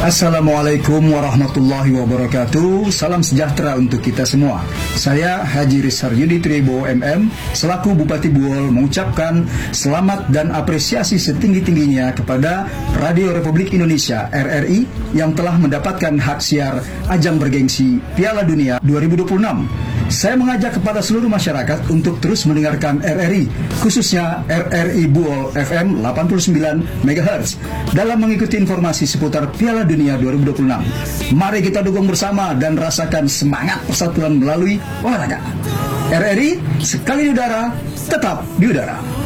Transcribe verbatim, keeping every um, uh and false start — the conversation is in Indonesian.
Assalamualaikum warahmatullahi wabarakatuh. Salam sejahtera untuk kita semua. Saya Haji Rizhar Yudi Tribo M M selaku Bupati Buol mengucapkan selamat dan apresiasi setinggi-tingginya kepada Radio Republik Indonesia R R I yang telah mendapatkan hak siar ajang bergengsi Piala Dunia dua ribu dua puluh enam. Saya mengajak kepada seluruh masyarakat untuk terus mendengarkan R R I, khususnya R R I Buol F M delapan puluh sembilan megahertz dalam mengikuti informasi seputar Piala Dunia dua ribu dua puluh enam. Mari kita dukung bersama dan rasakan semangat persatuan melalui olahraga. R R I, sekali di udara, tetap di udara.